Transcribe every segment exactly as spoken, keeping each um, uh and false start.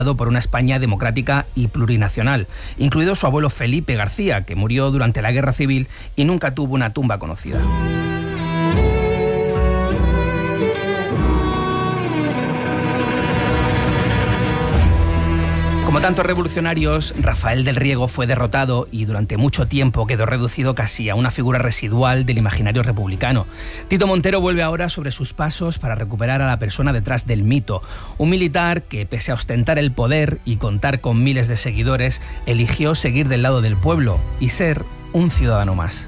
por una España democrática y plurinacional, incluido su abuelo Felipe García, que murió durante la Guerra Civil y nunca tuvo una tumba conocida. Como tantos revolucionarios, Rafael del Riego fue derrotado y durante mucho tiempo quedó reducido casi a una figura residual del imaginario republicano. Tito Montero vuelve ahora sobre sus pasos para recuperar a la persona detrás del mito, un militar que, pese a ostentar el poder y contar con miles de seguidores, eligió seguir del lado del pueblo y ser un ciudadano más.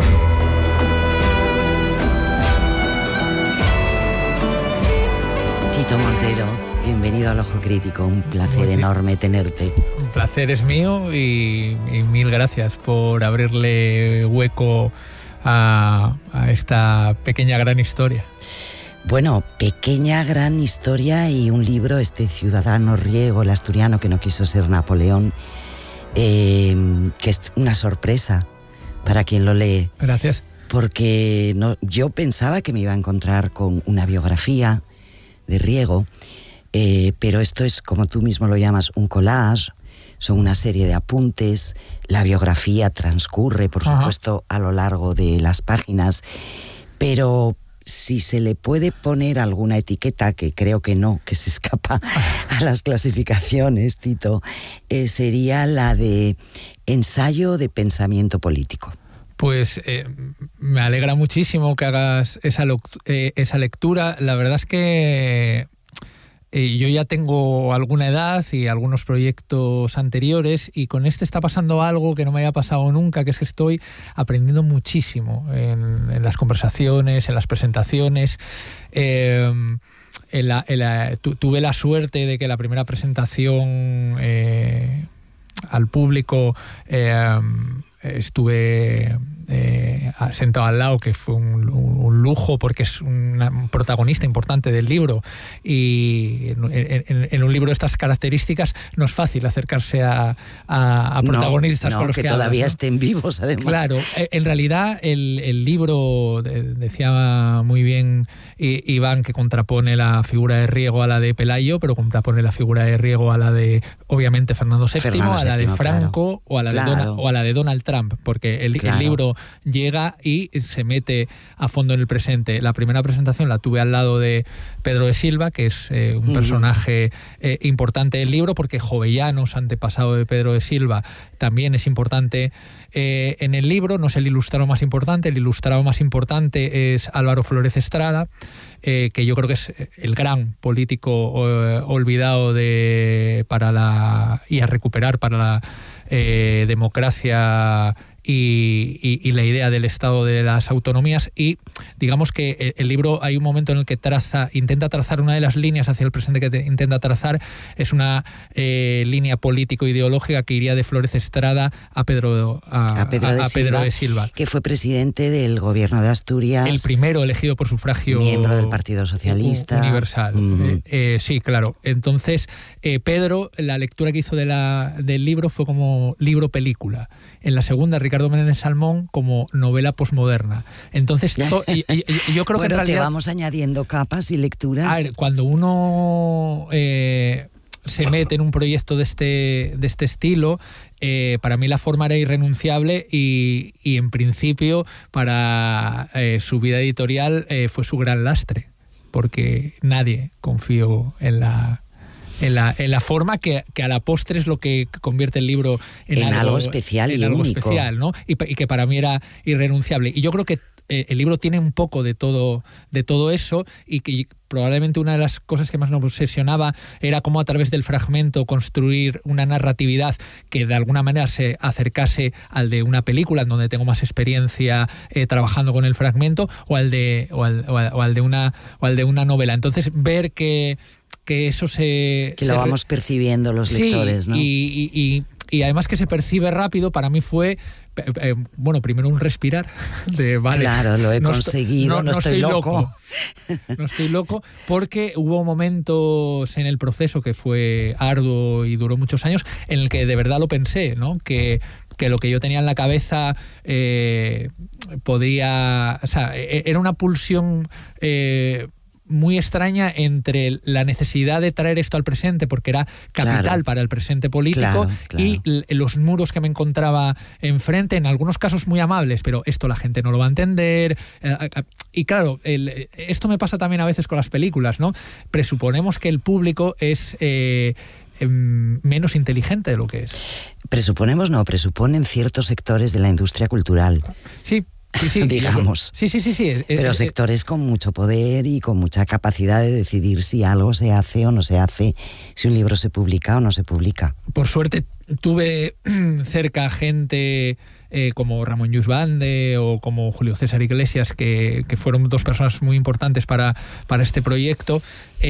Tito Montero, bienvenido al Ojo Crítico, un placer sí. enorme tenerte. Un placer es mío y, y mil gracias por abrirle hueco a, a esta pequeña gran historia. Bueno, pequeña gran historia y un libro, este Ciudadano Riego, el asturiano que no quiso ser Napoleón, eh, que es una sorpresa para quien lo lee. Gracias. Porque no, yo pensaba que me iba a encontrar con una biografía de Riego, eh, pero esto es, como tú mismo lo llamas, un collage, son una serie de apuntes, la biografía transcurre, por Ajá. supuesto, a lo largo de las páginas, pero si se le puede poner alguna etiqueta, que creo que no, que se escapa a las clasificaciones, Tito, eh, sería la de ensayo de pensamiento político. Pues eh, me alegra muchísimo que hagas esa, eh, esa lectura. La verdad es que eh, yo ya tengo alguna edad y algunos proyectos anteriores y con este está pasando algo que no me había pasado nunca, que es que estoy aprendiendo muchísimo en, en las conversaciones, en las presentaciones. Eh, en la, en la, tu, tuve la suerte de que la primera presentación eh, al público eh, estuve eh, sentado al lado, que fue un, un lujo porque es una, un protagonista importante del libro y en, en, en un libro de estas características no es fácil acercarse a, a, a protagonistas no, no, con los que, que todavía hablas, ¿no? estén vivos además. Claro, en realidad el, el libro, decía muy bien Iván, que contrapone la figura de Riego a la de Pelayo, pero contrapone la figura de Riego a la de, obviamente, Fernando séptimo, Fernando a la séptimo, de Franco, claro. o, a la de claro. Donald, o a la de Donald Trump, porque el, claro. el libro llega y se mete a fondo en el presente. La primera presentación la tuve al lado de Pedro de Silva, que es eh, un uh-huh. personaje eh, importante del libro, porque Jovellanos, antepasado de Pedro de Silva, también es importante eh, en el libro. No es el ilustrado más importante, el ilustrado más importante es Álvaro Flórez Estrada, eh, que yo creo que es el gran político eh, olvidado de, para la, y a recuperar para la eh, democracia Y, y, y la idea del Estado de las autonomías. Y digamos que el, el libro, hay un momento en el que traza, intenta trazar una de las líneas hacia el presente que te, intenta trazar, es una eh, línea político-ideológica que iría de Flórez Estrada a Pedro, a, a Pedro, de, a, a Silva, Pedro de Silva, que fue presidente del gobierno de Asturias, el primero elegido por sufragio, miembro del Partido Socialista Universal. Mm. Eh, eh, sí, claro. Entonces, eh, Pedro, la lectura que hizo de la, del libro fue como libro-película. En la segunda, Ricardo Menéndez Salmón como novela posmoderna. Entonces, to, y, y, y yo creo bueno, que en realidad, te vamos añadiendo capas y lecturas. A ver, cuando uno eh, se mete en un proyecto de este, de este estilo, eh, para mí la forma era irrenunciable y, y en principio para eh, su vida editorial eh, fue su gran lastre, porque nadie confió en la... En la, en la forma que, que a la postre es lo que convierte el libro en, en algo, algo especial en y algo único. especial, ¿no? Y, y que para mí era irrenunciable. Y yo creo que eh, el libro tiene un poco de todo, de todo eso, y que probablemente una de las cosas que más nos obsesionaba era cómo a través del fragmento construir una narratividad que de alguna manera se acercase al de una película en donde tengo más experiencia eh, trabajando con el fragmento, o al de o al, o al, o al de una o al de una novela. Entonces, ver que que eso se... Que lo se, vamos percibiendo los sí, lectores, ¿no? Y, y, y, y además que se percibe rápido, para mí fue, eh, bueno, primero un respirar. De, vale, claro, lo he no conseguido, no, no, no estoy, estoy loco. loco. No estoy loco, porque hubo momentos en el proceso que fue arduo y duró muchos años, en el que de verdad lo pensé, ¿no? Que... que lo que yo tenía en la cabeza eh, podía... O sea, era una pulsión... Eh, muy extraña entre la necesidad de traer esto al presente, porque era capital claro. para el presente político, claro, claro. y los muros que me encontraba enfrente, en algunos casos muy amables, pero esto la gente no lo va a entender. Y claro, el, esto me pasa también a veces con las películas, ¿no? Presuponemos que el público es eh, menos inteligente de lo que es. Presuponemos no, presuponen ciertos sectores de la industria cultural. Sí. Sí, sí, digamos. Sí, sí, sí, sí. Es, Pero es, sectores con mucho poder y con mucha capacidad de decidir si algo se hace o no se hace, si un libro se publica o no se publica. Por suerte tuve cerca gente eh, como Ramón Lluís Bande o como Julio César Iglesias, que, que fueron dos personas muy importantes para, para este proyecto,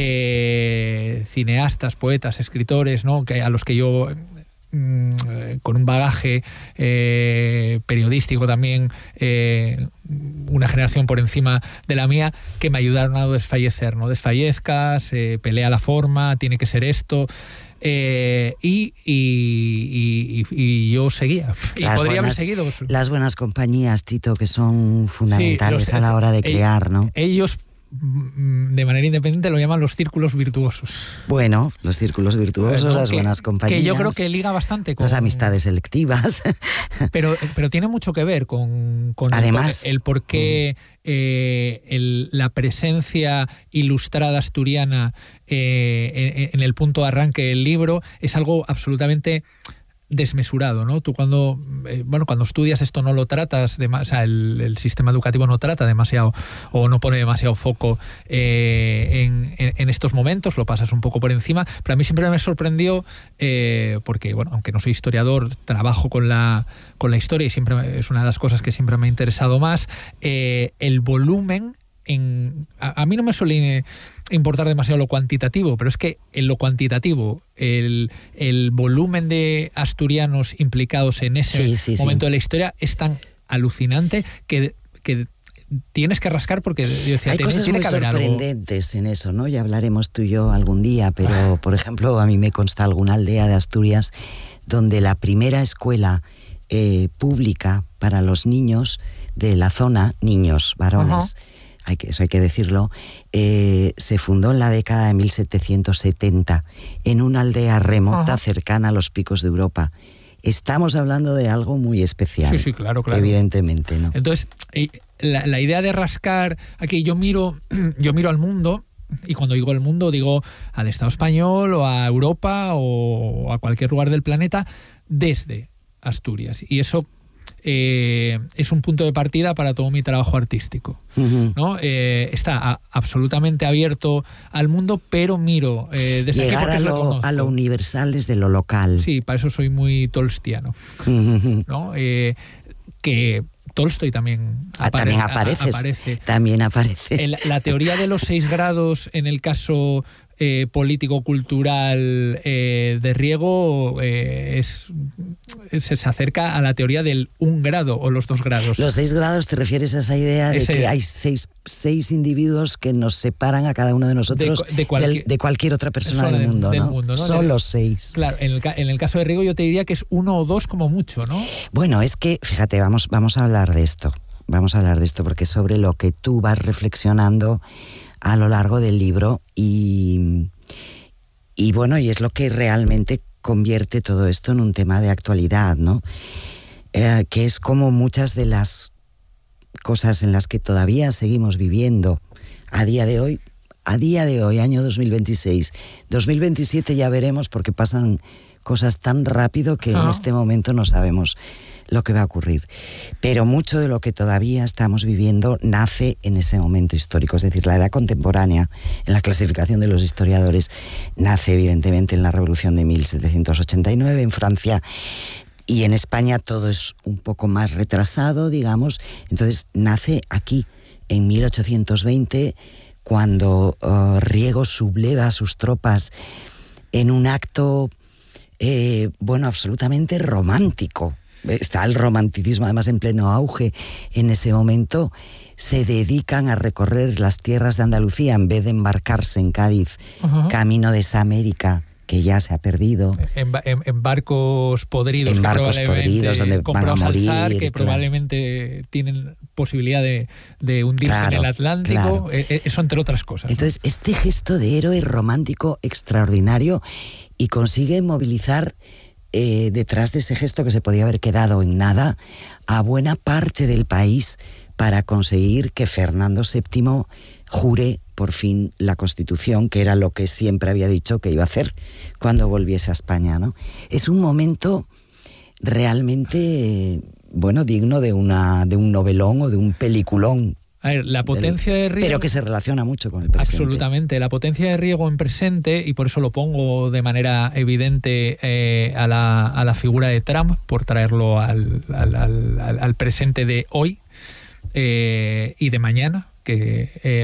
eh, cineastas, poetas, escritores, ¿no? Que a los que yo, con un bagaje eh, periodístico también, eh, una generación por encima de la mía, que me ayudaron a no desfallecer. No desfallezcas, eh, pelea la forma, tiene que ser esto. Eh, y, y, y, y yo seguía. Y las podría buenas, haber seguido. Las buenas compañías, Tito, que son fundamentales sí, los, a la hora de crear, ¿no? Ellos, de manera independiente, lo llaman los círculos virtuosos. Bueno, los círculos virtuosos, bueno, las que, buenas compañías. Que yo creo que liga bastante con... Las amistades selectivas. Pero, pero tiene mucho que ver con, con Además, el, el por qué mm. eh, el, la presencia ilustrada asturiana eh, en, en el punto de arranque del libro es algo absolutamente desmesurado, ¿no? Tú cuando eh, bueno cuando estudias esto no lo tratas, de, o sea, el, el sistema educativo no trata demasiado o no pone demasiado foco eh, en, en, en estos momentos, lo pasas un poco por encima, pero a mí siempre me sorprendió eh, porque, bueno, aunque no soy historiador, trabajo con la, con la historia y siempre es una de las cosas que siempre me ha interesado más, eh, el volumen. En, a, a mí no me suele importar demasiado lo cuantitativo, pero es que en lo cuantitativo, el, el volumen de asturianos implicados en ese sí, sí, momento sí. de la historia es tan alucinante que, que tienes que rascar porque yo decía, hay tiene, cosas tiene muy que haber sorprendentes algo. En eso, ¿no? Ya hablaremos tú y yo algún día, pero ah. por ejemplo, a mí me consta alguna aldea de Asturias donde la primera escuela eh, pública para los niños de la zona, niños, varones, uh-huh. Hay que, eso hay que decirlo, eh, se fundó en la década de mil setecientos setenta en una aldea remota, uh-huh. cercana a los picos de Europa. Estamos hablando de algo muy especial. Sí, sí, claro, claro. Evidentemente, ¿no? Entonces, la, la idea de rascar, aquí yo miro, yo miro al mundo, y cuando digo el mundo digo al Estado español o a Europa o a cualquier lugar del planeta desde Asturias. Y eso Eh, es un punto de partida para todo mi trabajo artístico, uh-huh. ¿no? Eh, está a, absolutamente abierto al mundo, pero miro eh, desde llegar aquí a, lo, a lo universal desde lo local. Sí, para eso soy muy tolstiano, uh-huh. ¿no? Eh, que Tolstoy también, apare- ah, también apareces, aparece. También aparece. El, la teoría de los seis grados en el caso eh, político-cultural eh, de Riego eh, es, es, se acerca a la teoría del un grado o los dos grados. Los seis grados, ¿te refieres a esa idea de Ese, que hay seis, seis individuos que nos separan a cada uno de nosotros de, de, cualquier, del, de cualquier otra persona del, del, mundo, del ¿no? mundo, ¿no? Solo seis. Claro, en el, en el caso de Riego yo te diría que es uno o dos como mucho, ¿no? Bueno, es que, fíjate, vamos, vamos a hablar de esto. Vamos a hablar de esto porque es sobre lo que tú vas reflexionando a lo largo del libro y, y bueno, y es lo que realmente convierte todo esto en un tema de actualidad, ¿no? Eh, que es como muchas de las cosas en las que todavía seguimos viviendo a día de hoy, a día de hoy, año dos mil veintiséis. dos mil veintisiete ya veremos porque pasan cosas tan rápido que ah. en este momento no sabemos lo que va a ocurrir. Pero mucho de lo que todavía estamos viviendo nace en ese momento histórico. Es decir, la edad contemporánea, en la clasificación de los historiadores, nace evidentemente en la Revolución de mil setecientos ochenta y nueve en Francia, y en España todo es un poco más retrasado, digamos. Entonces nace aquí, en mil ochocientos veinte, cuando uh, Riego subleva a sus tropas en un acto, eh, bueno, absolutamente romántico. Está el romanticismo además en pleno auge en ese momento. Se dedican a recorrer las tierras de Andalucía en vez de embarcarse en Cádiz, uh-huh. camino de esa América que ya se ha perdido. En, en, en barcos podridos. En barcos podridos donde van a morir. Alzar, que claro. probablemente tienen posibilidad de, de hundirse claro, en el Atlántico. Claro. Eso entre otras cosas. Entonces, ¿no? Este gesto de héroe romántico extraordinario y consigue movilizar eh, detrás de ese gesto que se podía haber quedado en nada a buena parte del país para conseguir que Fernando séptimo jure por fin la Constitución, que era lo que siempre había dicho que iba a hacer cuando volviese a España, ¿no? Es un momento realmente, bueno, digno de una de un novelón o de un peliculón. A ver, la potencia del, de Riego... Pero que se relaciona mucho con el presente. Absolutamente. La potencia de Riego en presente, y por eso lo pongo de manera evidente eh, a, la, a la figura de Trump, por traerlo al, al, al, al presente de hoy eh, y de mañana, que eh,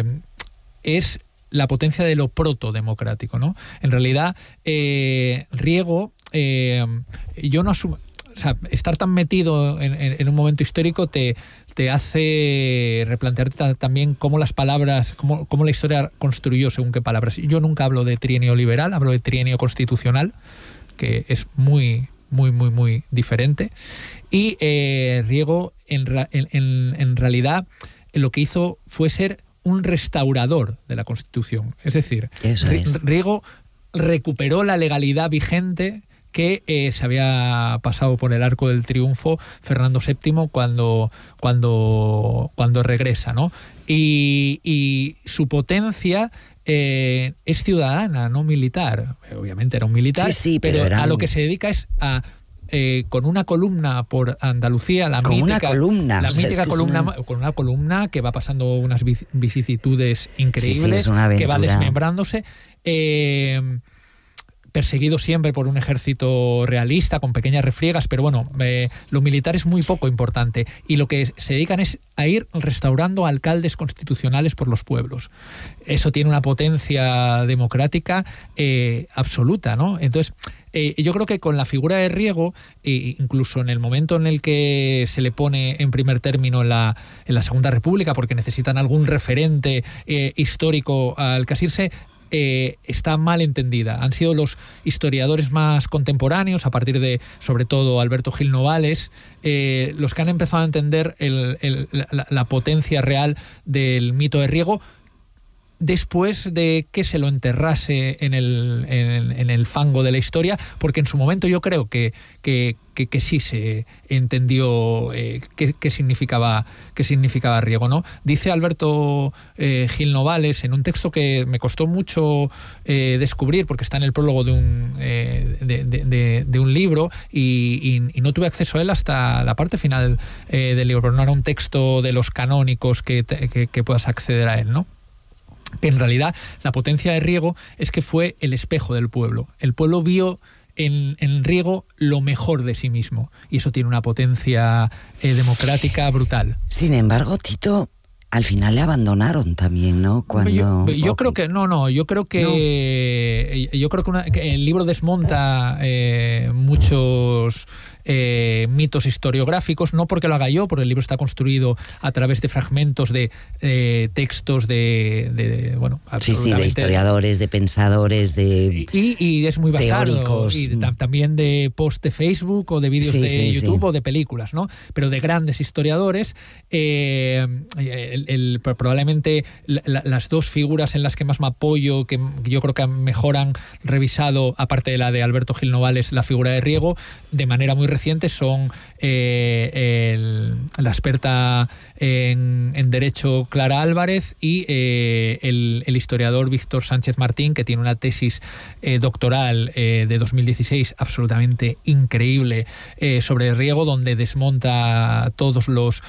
es la potencia de lo protodemocrático, ¿no? En realidad, eh, Riego, eh, yo no asumo... O sea, estar tan metido en, en, en un momento histórico te, te hace replantearte también cómo las palabras, cómo, cómo la historia construyó según qué palabras. Yo nunca hablo de trienio liberal, hablo de trienio constitucional, que es muy, muy, muy, muy diferente. Y eh, Riego, en, en, en, en realidad, lo que hizo fue ser un restaurador de la Constitución. Es decir, Eso es. Riego recuperó la legalidad vigente que eh, se había pasado por el arco del triunfo Fernando séptimo cuando, cuando, cuando regresa, ¿no? Y, y su potencia eh, es ciudadana, no militar. Obviamente era un militar, sí, sí, pero, pero eran... a lo que se dedica es a... Eh, con una columna por Andalucía, la con mítica, una columna, la o sea, mítica es que columna, una... con una columna que va pasando unas vicisitudes increíbles, sí, sí, es una aventura. Que va desmembrándose. Eh, perseguido siempre por un ejército realista, con pequeñas refriegas, pero bueno, eh, lo militar es muy poco importante, y lo que se dedican es a ir restaurando alcaldes constitucionales por los pueblos. Eso tiene una potencia democrática eh, absoluta, ¿no? Entonces, eh, yo creo que con la figura de Riego, eh, incluso en el momento en el que se le pone en primer término en la, en la Segunda República, porque necesitan algún referente eh, histórico al casirse, Eh, está mal entendida. Han sido los historiadores más contemporáneos, a partir de, sobre todo, Alberto Gil Novales, eh, los que han empezado a entender el, el, la, la potencia real del mito de Riego, después de que se lo enterrase en el, en, en el fango de la historia, porque en su momento yo creo que, que, que, que sí se entendió eh, qué, qué significaba, qué significaba Riego, ¿no? Dice Alberto eh, Gil Novales, en un texto que me costó mucho eh, descubrir, porque está en el prólogo de un, eh, de, de, de, de un libro, y, y, y no tuve acceso a él hasta la parte final eh, del libro, pero no era un texto de los canónicos que, te, que, que puedas acceder a él, ¿no? Que en realidad la potencia de Riego es que fue el espejo del pueblo. El pueblo vio en, en Riego lo mejor de sí mismo, y eso tiene una potencia eh, democrática brutal. Sin embargo, Tito, al final le abandonaron también, ¿no? Cuando... Yo, yo creo que no, no, yo creo que no. yo creo que, una, que el libro desmonta eh, muchos Eh, mitos historiográficos, no porque lo haga yo, porque el libro está construido a través de fragmentos de eh, textos de, de, bueno, sí, sí, de historiadores, de pensadores, de y, y es muy basado, teóricos. Y de, también de post de Facebook o de vídeos sí, de sí, YouTube sí. o de películas, ¿no? Pero de grandes historiadores, eh, el, el, probablemente la, las dos figuras en las que más me apoyo, que yo creo que mejor han revisado, aparte de la de Alberto Gil Novales, la figura de Riego, de manera muy recientes son eh, el, la experta en, en Derecho Clara Álvarez y eh, el, el historiador Víctor Sánchez Martín, que tiene una tesis eh, doctoral eh, de dos mil dieciséis absolutamente increíble eh, sobre Riego, donde desmonta todos los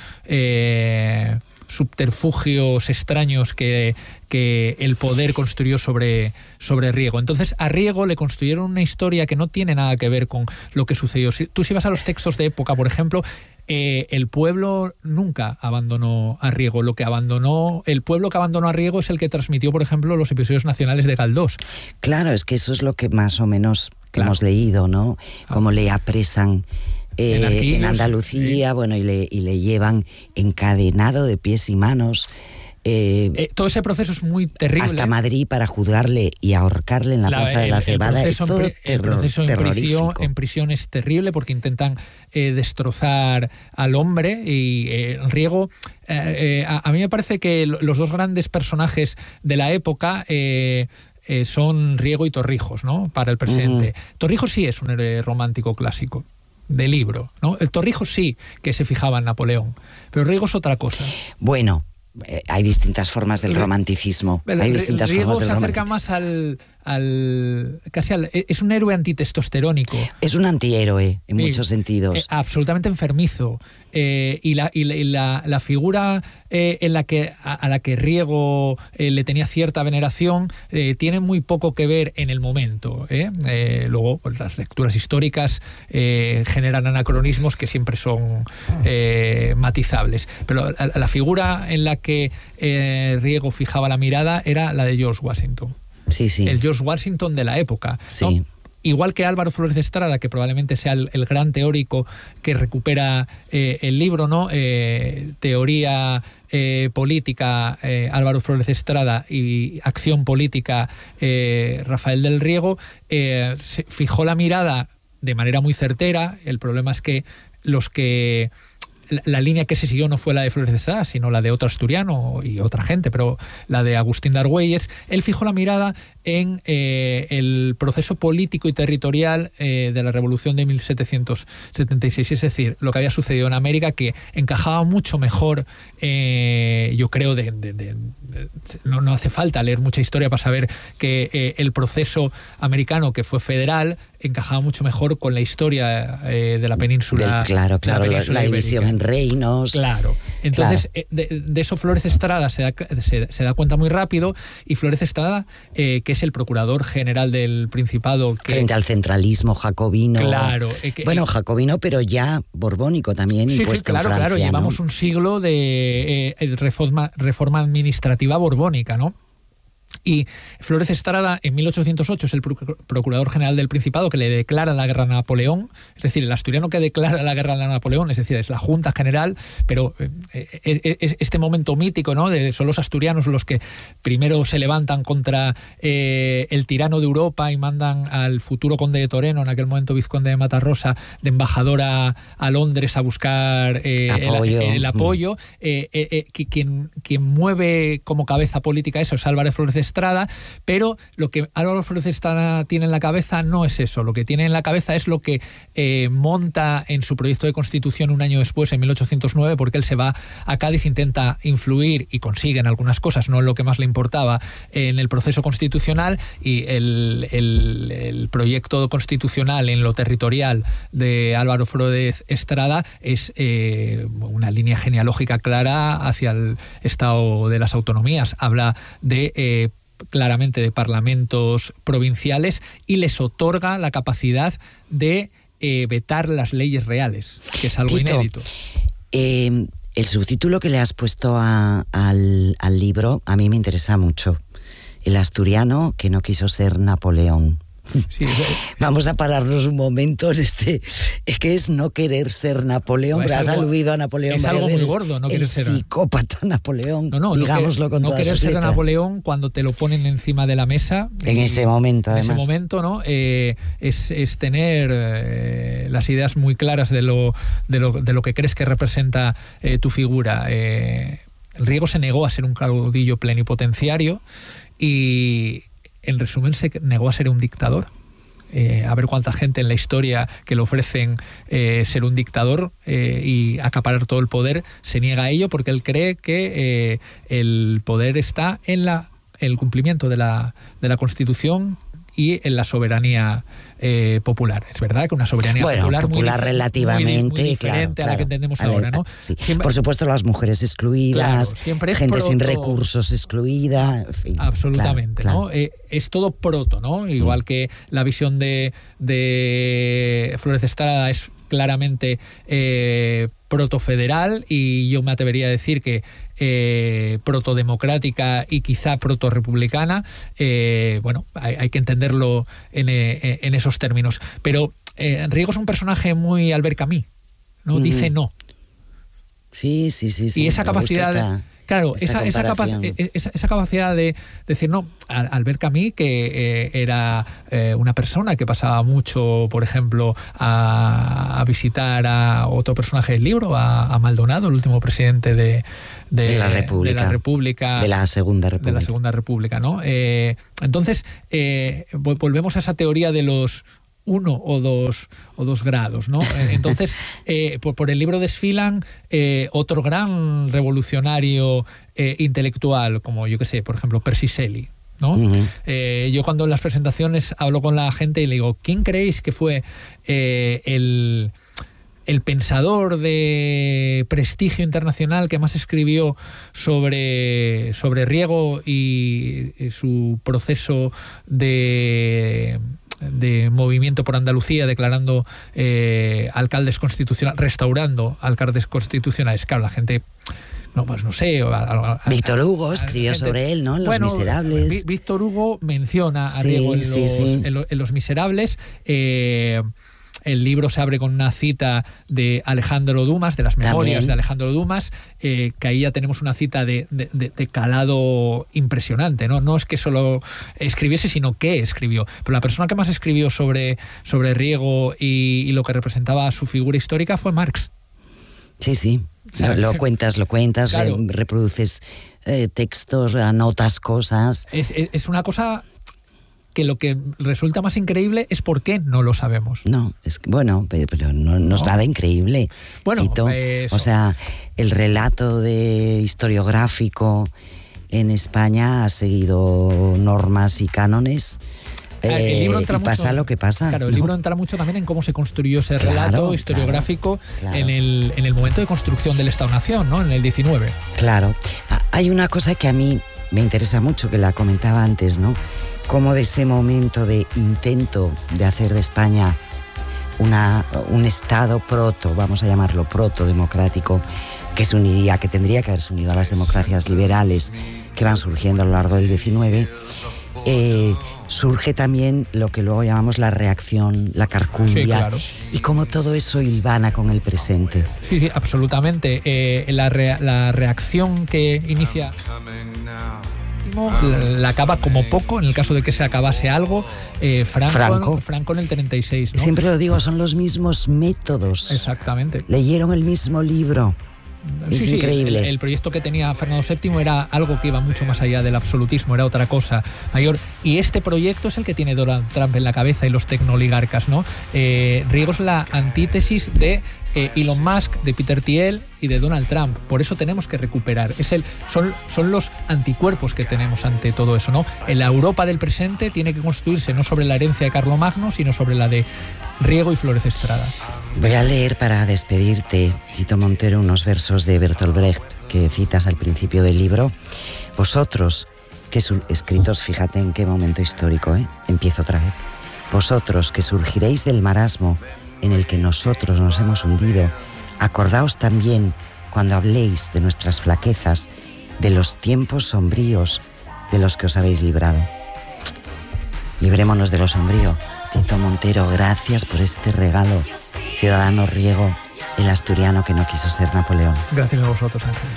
eh, subterfugios extraños que, que el poder construyó sobre, sobre Riego. Entonces, a Riego le construyeron una historia que no tiene nada que ver con lo que sucedió. Si, tú si vas a los textos de época, por ejemplo, eh, el pueblo nunca abandonó a Riego. Lo que abandonó, el pueblo que abandonó a Riego es el que transmitió, por ejemplo, los episodios nacionales de Galdós. Claro, es que eso es lo que más o menos claro. hemos leído, ¿no? Cómo ah. le apresan Eh, en, Arquillos, en Andalucía, sí. bueno, y le, y le llevan encadenado de pies y manos Eh, eh, todo ese proceso es muy terrible. Hasta Madrid para juzgarle y ahorcarle en la, la Plaza de la Cebada. El es todo en, el terror, proceso en prisión, terrorífico. en prisión es terrible porque intentan eh, destrozar al hombre y eh, Riego... Eh, eh, a, a mí me parece que los dos grandes personajes de la época... Eh, Eh, son Riego y Torrijos, ¿no? Para el presente. Uh-huh. Torrijos sí es un héroe romántico clásico, de libro, ¿no? El Torrijos sí que se fijaba en Napoleón, pero Riego es otra cosa. Bueno, eh, hay distintas formas del romanticismo. El, hay distintas Riego formas del se acerca más al... al casi al, es un héroe antitestosterónico. Es un antihéroe en sí, muchos sentidos. Eh, absolutamente enfermizo. Eh, y la, y la, y la, la figura eh, en la que, a, a la que Riego eh, le tenía cierta veneración eh, tiene muy poco que ver en el momento. ¿eh? Eh, luego, pues, las lecturas históricas eh, generan anacronismos que siempre son eh, matizables. Pero la, la figura en la que eh, Riego fijaba la mirada era la de George Washington. Sí, sí. El George Washington de la época. Sí. ¿no? Igual que Álvaro Flores de Estrada, que probablemente sea el, el gran teórico que recupera eh, el libro, ¿no? Eh, teoría eh, política, eh, Álvaro Flores de Estrada, y acción política, eh, Rafael del Riego, eh, se fijó la mirada de manera muy certera. El problema es que los que... La línea que se siguió no fue la de Flores de Estrada, sino la de otro asturiano y otra gente, pero la de Agustín de Argüelles. Él fijó la mirada en eh, el proceso político y territorial eh, de la Revolución de mil setecientos setenta y seis, es decir, lo que había sucedido en América, que encajaba mucho mejor, eh, yo creo, de, de, de, de, no, no hace falta leer mucha historia para saber que eh, el proceso americano, que fue federal, encajaba mucho mejor con la historia eh, de la península. Del, claro, claro, la, la división en reinos. Claro. Entonces, claro. eh, de, de eso Flores Estrada se da, se, se da cuenta muy rápido, y Flores Estrada, eh, que es el procurador general del Principado. Que, frente al centralismo jacobino. Claro. Eh, que, bueno, eh, jacobino, pero ya borbónico también, sí, impuesto sí, claro, en Francia, claro. ¿no? Llevamos un siglo de eh, reforma, reforma administrativa borbónica, ¿no? Y Flores Estrada en mil ochocientos ocho es el procurador general del Principado, que le declara la guerra a Napoleón, es decir, el asturiano que declara la guerra a Napoleón, es decir, es la Junta General, pero eh, es este momento mítico, ¿no? De, son los asturianos los que primero se levantan contra eh, el tirano de Europa y mandan al futuro conde de Toreno, en aquel momento vizconde de Matarrosa, de embajador a, a Londres a buscar eh, apoyo. el, el apoyo. Mm. Eh, eh, eh, quien, quien mueve como cabeza política eso es Álvarez Flores de Estrada, pero lo que Álvaro Flores de Estrada tiene en la cabeza no es eso. Lo que tiene en la cabeza es lo que eh, monta en su proyecto de constitución un año después, en mil ochocientos nueve, porque él se va a Cádiz, intenta influir y consigue en algunas cosas, no en lo que más le importaba, en el proceso constitucional, y el, el, el proyecto constitucional en lo territorial de Álvaro Flores Estrada es eh, una línea genealógica clara hacia el Estado de las Autonomías. Habla de eh, claramente de parlamentos provinciales y les otorga la capacidad de eh, vetar las leyes reales, que es algo Tito, inédito. Eh, el subtítulo que le has puesto a, al, al libro a mí me interesa mucho. El asturiano que no quiso ser Napoleón. Sí, sí. Vamos a pararnos un momento. Este, es que es no querer ser Napoleón, Pues pero has algo, aludido a Napoleón es varias algo muy veces. gordo, no el querer ser psicópata Napoleón, no, no, digámoslo no, con no todas querer sus ser letras. Napoleón cuando te lo ponen encima de la mesa. En y, ese momento, además. En ese momento, ¿no? Eh, es, es tener eh, las ideas muy claras de lo, de lo, de lo que crees que representa eh, tu figura. Eh, el Riego se negó a ser un caudillo plenipotenciario y, en resumen, se negó a ser un dictador. Eh, a ver cuánta gente en la historia que le ofrecen eh, ser un dictador eh, y acaparar todo el poder se niega a ello, porque él cree que eh, el poder está en la, el cumplimiento de la, de la Constitución y en la soberanía eh, popular. Es verdad que una soberanía bueno, popular, popular muy, relativamente, muy diferente claro, a la claro, que entendemos ale, ahora, ¿no? Sí. Siempre, por supuesto, las mujeres excluidas, claro, gente proto, sin recursos excluida, en fin, absolutamente, claro, ¿no? claro. Eh, es todo proto, ¿no? Igual mm. que la visión de, de Flores de Estrada es claramente eh, protofederal, y yo me atrevería a decir que eh, protodemocrática y quizá protorepublicana. Eh, bueno, hay, hay que entenderlo en, eh, en esos términos. Pero eh, Riego es un personaje muy Albert Camus, ¿no? Mm. Dice no. Sí, sí, sí. sí y esa capacidad, Claro, esa, esa, capac esa, esa capacidad de decir, no, Albert Camus, que eh, era eh, una persona que pasaba mucho, por ejemplo, a, a visitar a otro personaje del libro, a, a Maldonado, el último presidente de, de, de, la, República, de la República. De la Segunda República. De la Segunda República, ¿no? Eh, entonces, eh, volvemos a esa teoría de los uno o dos, o dos grados, ¿no? Entonces, eh, por, por el libro desfilan eh, otro gran revolucionario eh, intelectual, como yo que sé, por ejemplo, Percy Shelley, ¿no? Uh-huh. eh, yo cuando en las presentaciones hablo con la gente y le digo, ¿quién creéis que fue eh, el... el pensador de prestigio internacional que más escribió sobre, sobre Riego y, y su proceso de, de movimiento por Andalucía, declarando eh, alcaldes constitucionales, restaurando alcaldes constitucionales? Claro, la gente... No, pues no sé. A, a, a, Víctor Hugo escribió gente, sobre él, ¿no? En Los bueno, Miserables. Víctor Hugo menciona a sí, Riego en, sí, los, sí. en, lo, en Los Miserables. Eh, El libro se abre con una cita de Alejandro Dumas, de las memorias También. de Alejandro Dumas, eh, que ahí ya tenemos una cita de, de, de calado impresionante, ¿no? No es que solo escribiese, sino que escribió. Pero la persona que más escribió sobre, sobre Riego y, y lo que representaba su figura histórica fue Marx. Sí, sí. Lo, lo cuentas, lo cuentas, claro. re, reproduces eh, textos, anotas cosas. Es, es, es una cosa... que lo que resulta más increíble es por qué no lo sabemos. No, es que, bueno, pero, pero no, no es no. nada increíble. Bueno, Tito. Eso. O sea, el relato de historiográfico en España ha seguido normas y cánones. Eh, el libro entra y mucho, pasa lo que pasa. Claro, el ¿no? libro entra mucho también en cómo se construyó ese relato claro, historiográfico claro, claro. En, el, en el momento de construcción del Estado-Nación, ¿no? En el diecinueve. Claro. Hay una cosa que a mí me interesa mucho, que la comentaba antes, ¿no? Cómo de ese momento de intento de hacer de España una, un Estado proto, vamos a llamarlo proto-democrático, que se uniría, que tendría que haberse unido a las democracias liberales que van surgiendo a lo largo del diecinueve, eh, surge también lo que luego llamamos la reacción, la carcundia, sí, claro. Y cómo todo eso hilvana con el presente. Sí, sí, absolutamente. Eh, la, re, la reacción que inicia... La, la acaba como poco, en el caso de que se acabase algo, eh, Franco, Franco. Franco en el treinta y seis, ¿no? Siempre lo digo, son los mismos métodos. Exactamente. Leyeron el mismo libro. Sí, es sí, increíble. El, el proyecto que tenía Fernando séptimo era algo que iba mucho más allá del absolutismo, era otra cosa mayor. Y este proyecto es el que tiene Donald Trump en la cabeza y los tecnoligarcas, ¿no? Eh, Riego es la antítesis de eh, Elon Musk, de Peter Thiel y de Donald Trump. Por eso tenemos que recuperar. Es el, son, son los anticuerpos que tenemos ante todo eso, ¿no? En la Europa del presente tiene que construirse no sobre la herencia de Carlomagno, sino sobre la de Riego y Flórez Estrada. Voy a leer para despedirte, Tito Montero, unos versos de Bertolt Brecht que citas al principio del libro. Vosotros, que escritos, fíjate en qué momento histórico, ¿eh? Empiezo otra vez. Vosotros, que surgiréis del marasmo en el que nosotros nos hemos hundido, acordaos también, cuando habléis de nuestras flaquezas, de los tiempos sombríos de los que os habéis librado. Librémonos de lo sombrío. Tito Montero, gracias por este regalo. Ciudadano Riego, el asturiano que no quiso ser Napoleón. Gracias a vosotros, Ángeles.